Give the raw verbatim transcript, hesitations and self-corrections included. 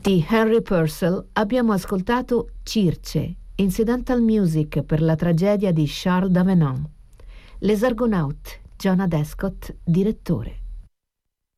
Di Henry Purcell abbiamo ascoltato Circe, incidental music per la tragedia di Charles d'Avenant. Les Argonautes, John Adescott, direttore.